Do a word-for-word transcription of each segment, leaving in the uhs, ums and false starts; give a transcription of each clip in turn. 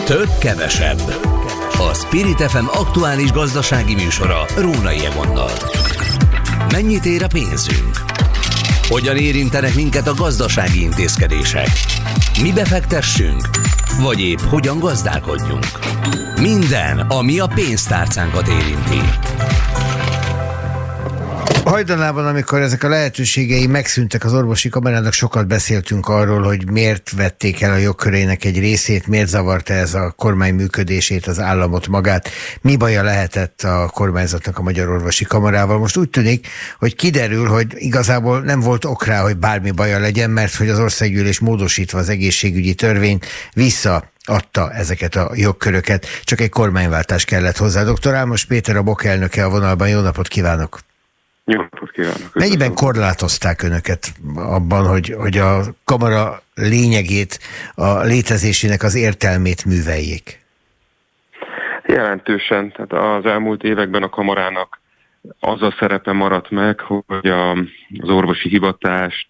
Több kevesebb. A Spirit ef em aktuális gazdasági műsora Rónai Egonnal. Mennyit ér a pénzünk? Hogyan érintenek minket a gazdasági intézkedések? Mi befektessünk? Vagy épp hogyan gazdálkodjunk? Minden, ami a pénztárcánkat érinti. Hajdanában, amikor ezek a lehetőségei megszűntek az orvosi kamarának, sokat beszéltünk arról, hogy miért vették el a jogkörének egy részét, miért zavarta ez a kormány működését, az államot magát, mi baja lehetett a kormányzatnak a Magyar Orvosi Kamarával. Most úgy tűnik, hogy kiderül, hogy igazából nem volt ok rá, hogy bármi baja legyen, mert hogy az országgyűlés módosítva az egészségügyi törvényt vissza adta ezeket a jogköröket, csak egy kormányváltás kellett hozzá. doktor Álmos Péter, a BOK elnöke a vonalban, jó napot kívánok! Jó napot kívánok! Mennyiben korlátozták önöket abban, hogy, hogy a kamara lényegét, a létezésének az értelmét műveljék? Jelentősen. Tehát az elmúlt években a kamarának az a szerepe maradt meg, hogy a, az orvosi hivatást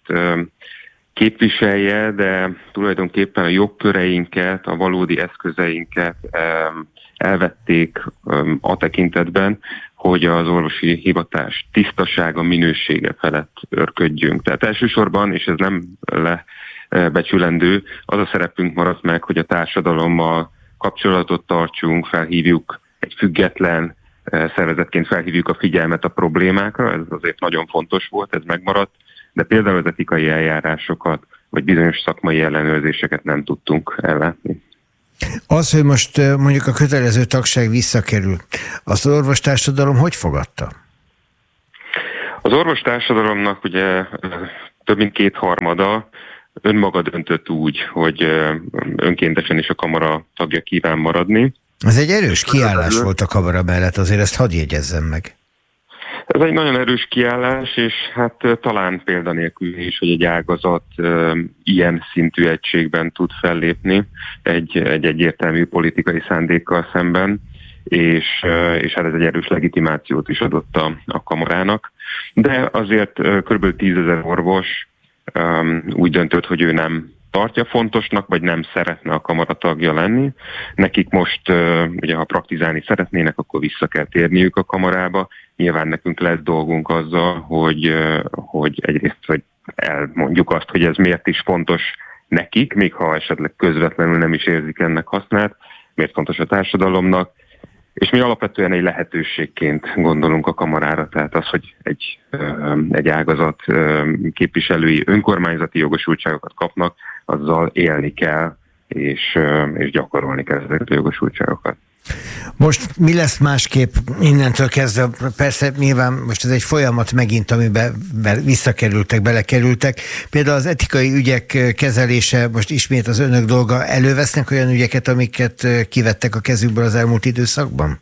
képviselje, de tulajdonképpen a jogköreinket, a valódi eszközeinket elvették a tekintetben, hogy az orvosi hivatás tisztasága, minősége felett örködjünk. Tehát elsősorban, és ez nem lebecsülendő, az a szerepünk maradt meg, hogy a társadalommal kapcsolatot tartsunk, felhívjuk egy független szervezetként, felhívjuk a figyelmet a problémákra, ez azért nagyon fontos volt, ez megmaradt, de például az etikai eljárásokat, vagy bizonyos szakmai ellenőrzéseket nem tudtunk ellátni. Az, hogy most mondjuk a kötelező tagság visszakerül, azt az orvostársadalom hogy fogadta? Az orvostársadalomnak ugye több mint kétharmada önmaga döntött úgy, hogy önkéntesen is a kamara tagja kíván maradni. Ez egy erős kiállás volt a kamara mellett, azért ezt hadd jegyezzem meg. Ez egy nagyon erős kiállás, és hát talán példanélkül is, hogy egy ágazat uh, ilyen szintű egységben tud fellépni egy, egy egyértelmű politikai szándékkal szemben, és, uh, és hát ez egy erős legitimációt is adott a, a kamarának. De azért uh, kb. tízezer orvos um, úgy döntött, hogy ő nem tartja fontosnak, vagy nem szeretne a kamara tagja lenni. Nekik most, uh, ugye ha praktizálni szeretnének, akkor vissza kell térniük a kamarába. Nyilván nekünk lesz dolgunk azzal, hogy, uh, hogy egyrészt hogy elmondjuk azt, hogy ez miért is fontos nekik, még ha esetleg közvetlenül nem is érzik ennek hasznát, miért fontos a társadalomnak, és mi alapvetően egy lehetőségként gondolunk a kamarára, tehát az, hogy egy, egy ágazat képviselői önkormányzati jogosultságokat kapnak, azzal élni kell, és, és gyakorolni kell ezeket a jogosultságokat. Most mi lesz másképp innentől kezdve? Persze nyilván most ez egy folyamat megint, amiben visszakerültek, belekerültek. Például az etikai ügyek kezelése most ismét az önök dolga. Elővesznek olyan ügyeket, amiket kivettek a kezükből az elmúlt időszakban?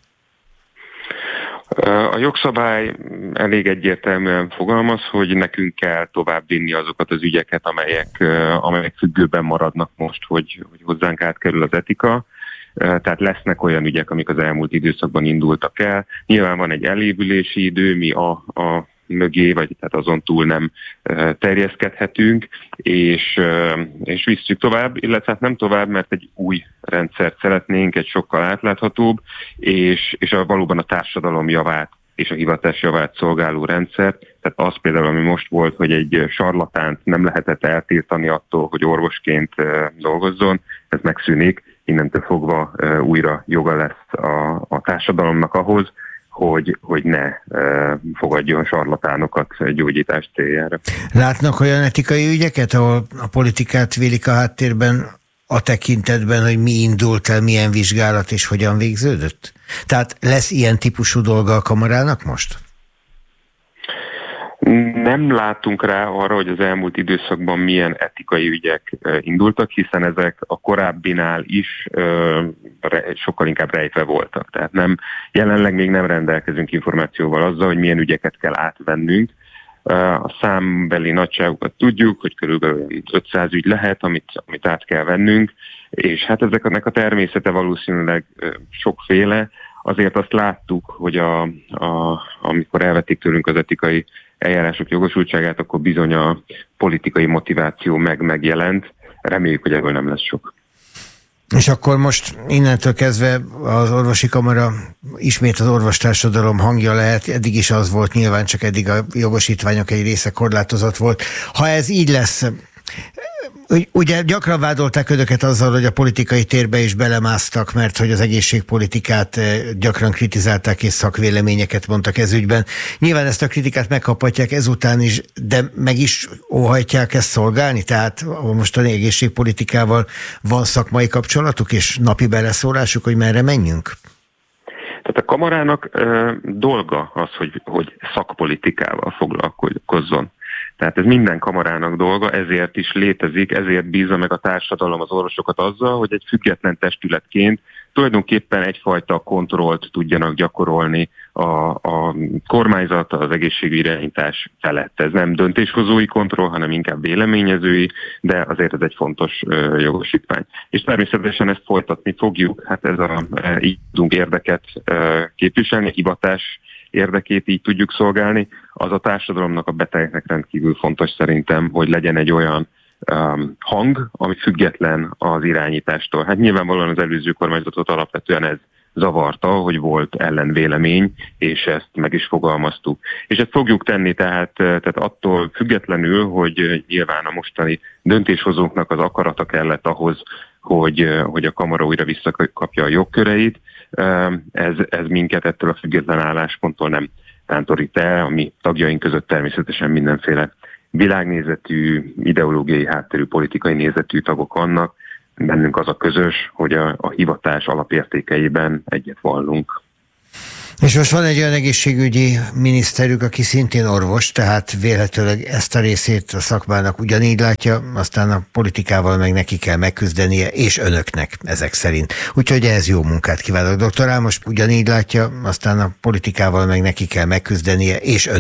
A jogszabály elég egyértelműen fogalmaz, hogy nekünk kell továbbvinni azokat az ügyeket, amelyek, amelyek függőben maradnak most, hogy, hogy hozzánk átkerül az etika. Tehát lesznek olyan ügyek, amik az elmúlt időszakban indultak el. Nyilván van egy elévülési idő, mi a, a mögé, vagy tehát azon túl nem terjeszkedhetünk, és, és visszük tovább, illetve hát nem tovább, mert egy új rendszert szeretnénk, egy sokkal átláthatóbb, és, és a, valóban a társadalom javát és a hivatás javát szolgáló rendszer. Tehát az például, ami most volt, hogy egy sarlatánt nem lehetett eltiltani attól, hogy orvosként dolgozzon, ez megszűnik. Innentől fogva uh, újra joga lesz a, a társadalomnak ahhoz, hogy, hogy ne uh, fogadjon sarlatánokat gyógyítás céljára. Látnak olyan etikai ügyeket, ahol a politikát vélik a háttérben a tekintetben, hogy mi indult el, milyen vizsgálat és hogyan végződött? Tehát lesz ilyen típusú dolga a kamarának most? Nem látunk rá arra, hogy az elmúlt időszakban milyen etikai ügyek indultak, hiszen ezek a korábbinál is sokkal inkább rejtve voltak. Tehát nem, jelenleg még nem rendelkezünk információval azzal, hogy milyen ügyeket kell átvennünk. A számbeli nagyságokat tudjuk, hogy körülbelül ötszáz ügy lehet, amit, amit át kell vennünk, és hát ezeknek a természete valószínűleg sokféle. Azért azt láttuk, hogy a, a, amikor elvették tőlünk az etikai eljárások jogosultságát, akkor bizony a politikai motiváció meg megjelent. Reméljük, hogy ebből nem lesz sok. És akkor most innentől kezdve az orvosi kamara ismét az orvostársadalom hangja lehet, eddig is az volt, nyilván csak eddig a jogosítványok egy része korlátozott volt. Ha ez így lesz, ugye gyakran vádolták önöket azzal, hogy a politikai térbe is belemásztak, mert hogy az egészségpolitikát gyakran kritizálták és szakvéleményeket mondtak ez ügyben. Nyilván ezt a kritikát megkaphatják ezután is, de meg is óhajtják ezt szolgálni? Tehát a mostani egészségpolitikával van szakmai kapcsolatuk és napi beleszólásuk, hogy merre menjünk? Tehát a kamarának e, dolga az, hogy, hogy szakpolitikával foglalkozzon. Tehát ez minden kamarának dolga, ezért is létezik, ezért bízza meg a társadalom az orvosokat azzal, hogy egy független testületként tulajdonképpen egyfajta kontrollt tudjanak gyakorolni a, a kormányzat, az egészségügyi irányítás felett. Ez nem döntéshozói kontroll, hanem inkább véleményezői, de azért ez egy fontos uh, jogosítvány. És természetesen ezt folytatni fogjuk, hát ez a, uh, így tudunk érdeket uh, képviselni, hivatás érdekét így tudjuk szolgálni. Az a társadalomnak, a betegeknek rendkívül fontos szerintem, hogy legyen egy olyan um, hang, ami független az irányítástól. Hát nyilvánvalóan az előző kormányzatot alapvetően ez zavarta, hogy volt ellenvélemény, és ezt meg is fogalmaztuk. És ezt fogjuk tenni, tehát, tehát attól függetlenül, hogy nyilván a mostani döntéshozóknak az akarata kellett ahhoz, hogy, hogy a kamara újra visszakapja a jogköreit, ez, ez minket ettől a független állásponttól nem tántorít el, a mi tagjaink között természetesen mindenféle világnézetű, ideológiai hátterű, politikai nézetű tagok vannak, bennünk az a közös, hogy a, a hivatás alapértékeiben egyet vallunk. És most van egy olyan egészségügyi miniszterük, aki szintén orvos, tehát vélhetőleg ezt a részét a szakmának ugyanígy látja, aztán a politikával meg neki kell megküzdenie, és önöknek ezek szerint. Úgyhogy ehhez jó munkát kívánok. doktor Ámos ugyanígy látja, aztán a politikával meg neki kell megküzdenie, és önöknek.